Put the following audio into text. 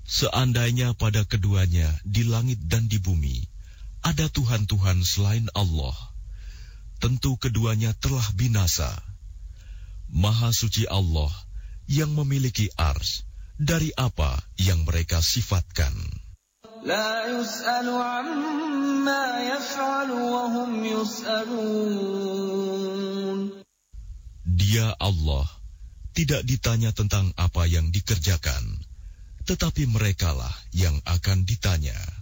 Seandainya pada keduanya di langit dan di bumi ada Tuhan-Tuhan selain Allah, tentu keduanya telah binasa. Maha suci Allah yang memiliki ars dari apa yang mereka sifatkan. La yus'alu amma yaf'alu wa hum yus'alun. Dia Allah tidak ditanya tentang apa yang dikerjakan, tetapi merekalah yang akan ditanya.